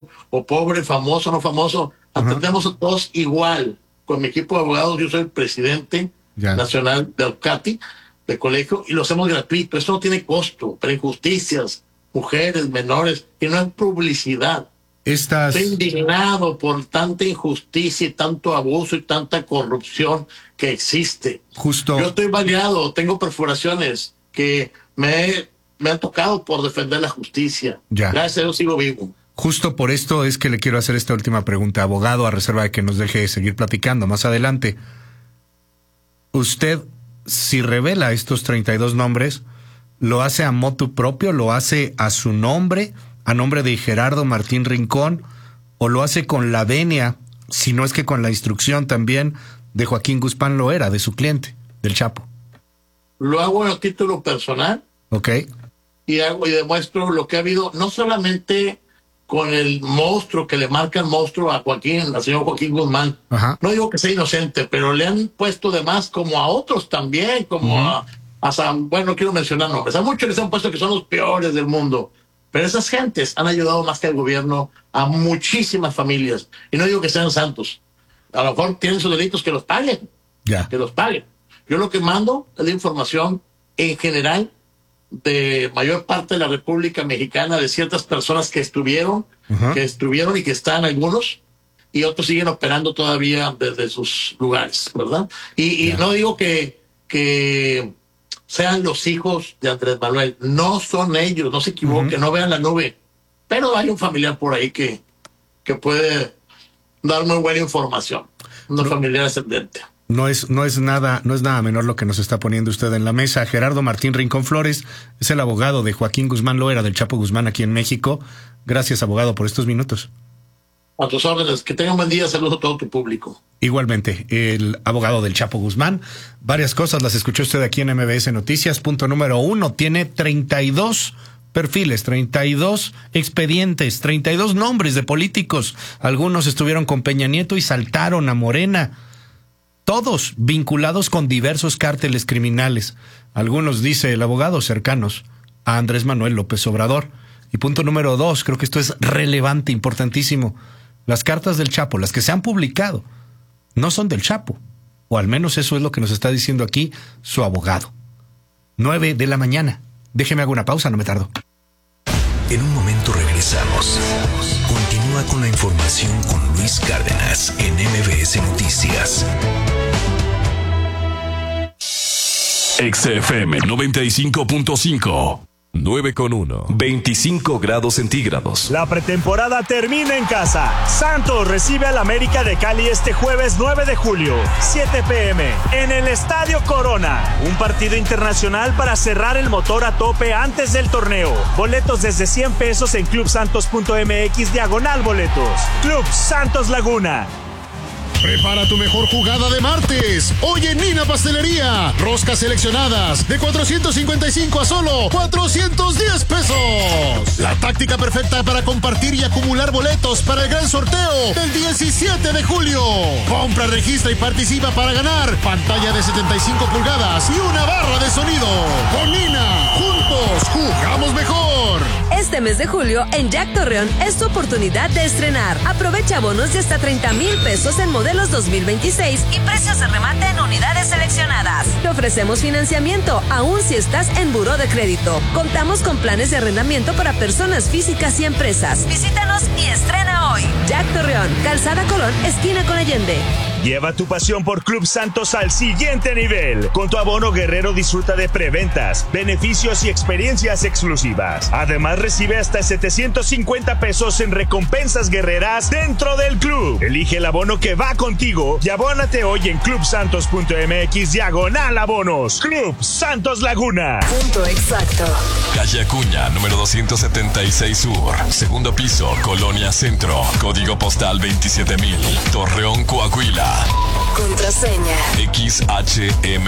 o pobre, famoso, no famoso, atendemos a todos igual. Con mi equipo de abogados, yo soy el presidente nacional de Alcati, de colegio, y lo hacemos gratuito. Eso no tiene costo, pero injusticias, mujeres, menores, y no es publicidad. Estoy indignado por tanta injusticia y tanto abuso y tanta corrupción que existe. Yo estoy baleado, tengo perforaciones que me han tocado por defender la justicia. Gracias a Dios sigo vivo. Justo por esto es que le quiero hacer esta última pregunta, abogado, a reserva de que nos deje seguir platicando más adelante. Usted, si revela estos 32 nombres, ¿lo hace a motu propio, lo hace a su nombre, a nombre de Gerardo Martín Rincón, o lo hace con la venia, si no es que con la instrucción también de Joaquín Guzmán Loera, de su cliente, del Chapo? Lo hago a título personal. Y demuestro lo que ha habido, no solamente con el monstruo que le marca el monstruo a Joaquín, al señor Joaquín Guzmán. No digo que sea inocente, pero le han puesto de más como a otros también, como bueno, no quiero mencionar nombres, a muchos les han puesto que son los peores del mundo, pero esas gentes han ayudado más que el gobierno a muchísimas familias, y no digo que sean santos, a lo mejor tienen sus delitos, que los paguen, que los paguen. Yo lo que mando es la información en general de mayor parte de la República Mexicana, de ciertas personas que estuvieron y que están algunos, y otros siguen operando todavía desde sus lugares, ¿verdad? Y no digo que sean los hijos de Andrés Manuel, no son ellos, no se equivoquen, no vean la nube, pero hay un familiar por ahí que puede dar muy buena información, un familiar ascendente. No es nada menor lo que nos está poniendo usted en la mesa. Gerardo Martín Rincón Flores es el abogado de Joaquín Guzmán Loera, del Chapo Guzmán, aquí en México. Gracias, abogado, por estos minutos. A tus órdenes. Que tengan un buen día. Saludos a todo tu público. Igualmente, el abogado del Chapo Guzmán. Varias cosas las escuchó usted aquí en MBS Noticias. Punto número 1, tiene 32 perfiles, 32 expedientes, 32 nombres de políticos. Algunos estuvieron con Peña Nieto y saltaron a Morena. Todos vinculados con diversos cárteles criminales. Algunos, dice el abogado, cercanos a Andrés Manuel López Obrador. Y punto número 2, creo que esto es relevante, importantísimo. Las cartas del Chapo, las que se han publicado, no son del Chapo. O al menos eso es lo que nos está diciendo aquí su abogado. 9 de la mañana. Déjeme hago una pausa, no me tardo. En un momento regresamos. Continúa con la información con Luis Cárdenas en MBS Noticias. XFM 95.5. 9:1. 25 grados centígrados. La pretemporada termina en casa. Santos recibe al América de Cali este jueves 9 de julio, 7 p.m. en el Estadio Corona. Un partido internacional para cerrar el motor a tope antes del torneo. Boletos desde 100 pesos en clubsantos.mx/boletos. Club Santos Laguna. Prepara tu mejor jugada de martes. Hoy en Nina Pastelería. Roscas seleccionadas de 455 a solo 410 pesos. La táctica perfecta para compartir y acumular boletos para el gran sorteo del 17 de julio. Compra, registra y participa para ganar pantalla de 75 pulgadas y una barra de sonido. Con Nina, juntos jugamos mejor. Este mes de julio en Jack Torreón es tu oportunidad de estrenar. Aprovecha bonos de hasta 30,000 pesos en modelos 2026 y precios de remate en unidades seleccionadas. Te ofrecemos financiamiento, aún si estás en buró de crédito. Contamos con planes de arrendamiento para personas físicas y empresas. Visítanos y estrena hoy. Jack Torreón, Calzada Colón, esquina con Allende. Lleva tu pasión por Club Santos al siguiente nivel. Con tu abono guerrero disfruta de preventas, beneficios y experiencias exclusivas. Además recibe hasta 750 pesos en recompensas guerreras dentro del club. Elige el abono que va contigo y abónate hoy en clubsantos.mx/abonos. Club Santos Laguna. Punto exacto. Calle Acuña, número 276 Sur. Segundo piso, Colonia Centro. Código postal 27,000. Torreón, Coahuila. Contraseña XHML